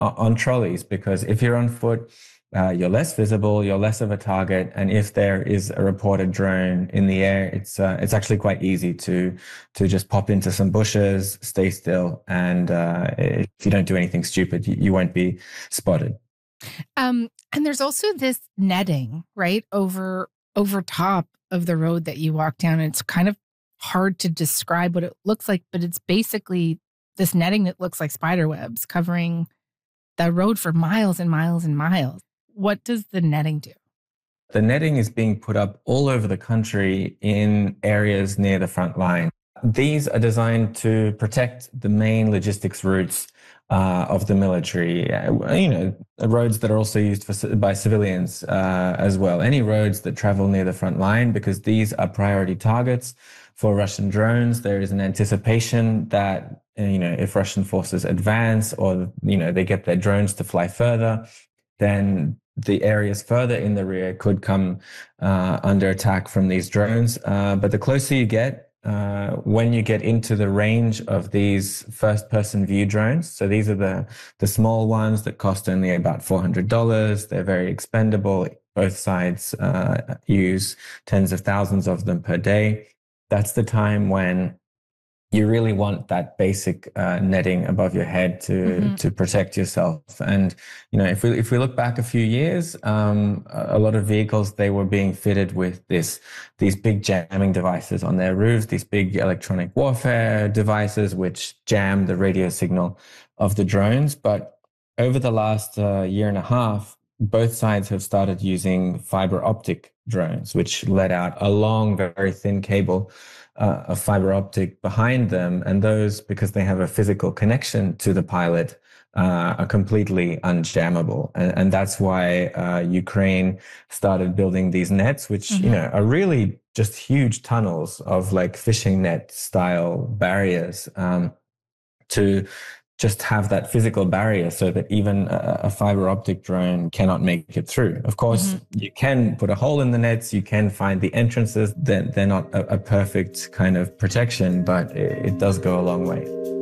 on trolleys, because if you're on foot, you're less visible, you're less of a target, and if there is a reported drone in the air, it's actually quite easy to just pop into some bushes, stay still, and if you don't do anything stupid, you won't be spotted. And there's also this netting, right, over top of the road that you walk down. And it's kind of hard to describe what it looks like, but it's basically this netting that looks like spider webs covering the road for miles and miles and miles. What does the netting do? The netting is being put up all over the country in areas near the front line. These are designed to protect the main logistics routes of the military, roads that are also used by civilians as well. Any roads that travel near the front line, because these are priority targets for Russian drones. There is an anticipation that, if Russian forces advance or, they get their drones to fly further, then the areas further in the rear could come under attack from these drones. But the closer you get, when you get into the range of these first-person view drones, so these are the small ones that cost only about $400. They're very expendable. Both sides use tens of thousands of them per day. That's the time when you really want that basic netting above your head to protect yourself. And if we look back a few years, a lot of vehicles, they were being fitted with these big jamming devices on their roofs, these big electronic warfare devices which jam the radio signal of the drones. But over the last year and a half, both sides have started using fiber optic drones, which let out a long, very thin cable of fiber optic behind them. And those, because they have a physical connection to the pilot, are completely unjammable. And that's why Ukraine started building these nets, which, are really just huge tunnels of like fishing net style barriers to just have that physical barrier so that even a fiber optic drone cannot make it through. Of course, you can put a hole in the nets, you can find the entrances. They're not a perfect kind of protection, but it does go a long way.